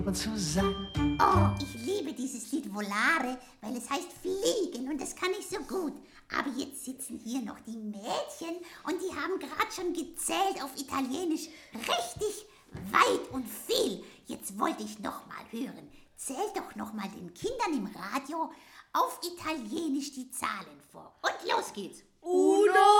und Susanne. Oh, ich liebe dieses Lied Volare, weil es heißt fliegen und das kann ich so gut. Aber jetzt sitzen hier noch die Mädchen und die haben gerade schon gezählt auf Italienisch. Richtig weit und viel. Jetzt wollte ich noch mal hören. Zählt doch noch mal den Kindern im Radio auf Italienisch die Zahlen vor. Und los geht's. Uno,